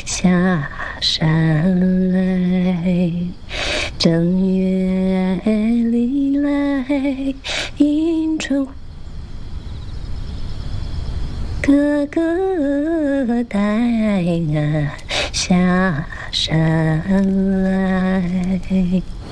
下山来，正月里来迎春。哥哥带俺下山来。